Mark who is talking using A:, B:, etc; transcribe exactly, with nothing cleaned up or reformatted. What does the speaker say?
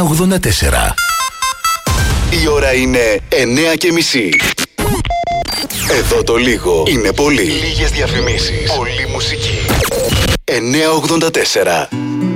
A: ογδόντα τέσσερα.
B: Η ώρα είναι εννέα και μισή. Εδώ το λίγο είναι πολύ. Λίγες διαφημίσεις. Πολύ μουσική. εννέα ογδόντα τέσσερα.